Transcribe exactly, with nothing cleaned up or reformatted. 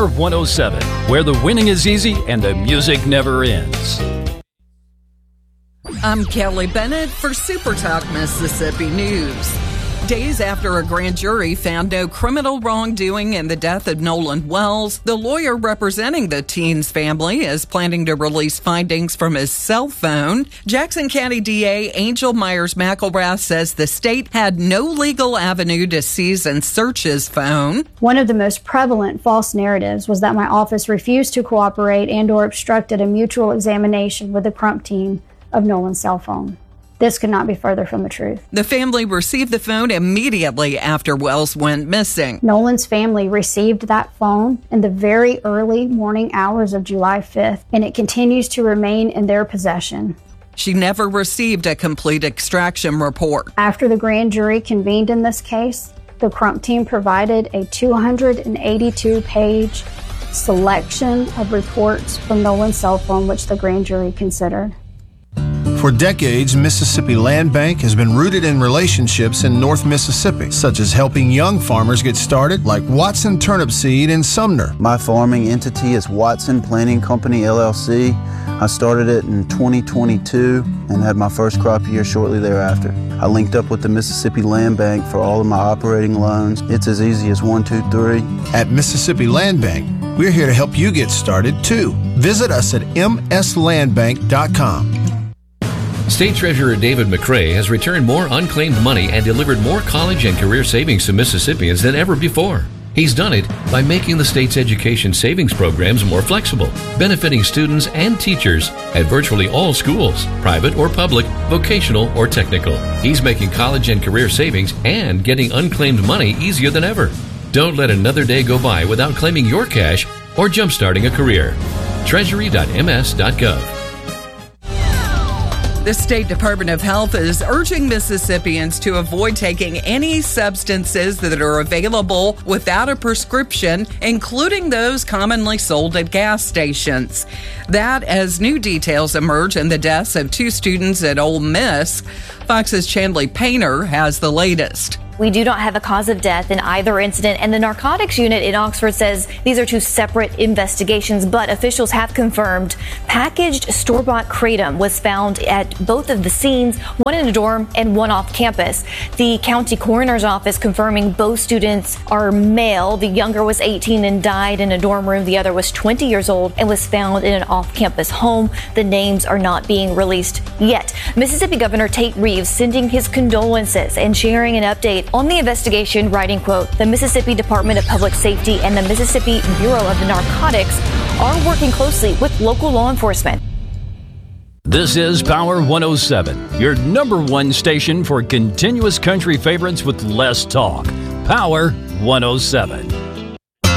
Power one oh seven, where the winning is easy and the music never ends. I'm Kelly Bennett for Super Talk Mississippi News. Days after a grand jury found no criminal wrongdoing in the death of Nolan Wells, the lawyer representing the teen's family is planning to release findings from his cell phone. Jackson County D A Angel Myers-McElrath says the state had no legal avenue to seize and search his phone. One of the most prevalent false narratives was that my office refused to cooperate and or obstructed a mutual examination with the Crump team of Nolan's cell phone. This could not be further from the truth. The family received the phone immediately after Wells went missing. Nolan's family received that phone in the very early morning hours of July fifth, and it continues to remain in their possession. She never received a complete extraction report. After the grand jury convened in this case, the Crump team provided a two hundred eighty-two page selection of reports from Nolan's cell phone, which the grand jury considered. For decades, Mississippi Land Bank has been rooted in relationships in North Mississippi, such as helping young farmers get started, like Watson Turnip Seed in Sumner. My farming entity is Watson Planting Company, L L C. I started it in twenty twenty-two and had my first crop year shortly thereafter. I linked up with the Mississippi Land Bank for all of my operating loans. It's as easy as one, two, three. At Mississippi Land Bank, we're here to help you get started, too. Visit us at m s land bank dot com. State Treasurer David McRae has returned more unclaimed money and delivered more college and career savings to Mississippians than ever before. He's done it by making the state's education savings programs more flexible, benefiting students and teachers at virtually all schools, private or public, vocational or technical. He's making college and career savings and getting unclaimed money easier than ever. Don't let another day go by without claiming your cash or jumpstarting a career. treasury dot m s dot gov. The State Department of Health is urging Mississippians to avoid taking any substances that are available without a prescription, including those commonly sold at gas stations. That as new details emerge in the deaths of two students at Ole Miss. Fox's Chandley Painter has the latest. We do not have a cause of death in either incident, and the narcotics unit in Oxford says these are two separate investigations, but officials have confirmed packaged store-bought kratom was found at both of the scenes, one in a dorm and one off campus. The county coroner's office confirming both students are male. The younger was eighteen and died in a dorm room. The other was twenty years old and was found in an off-campus home. The names are not being released yet. Mississippi Governor Tate Reeves sending his condolences and sharing an update on the investigation, writing, quote, the Mississippi Department of Public Safety and the Mississippi Bureau of Narcotics are working closely with local law enforcement. This is Power one oh seven, your number one station for continuous country favorites with less talk. Power one oh seven.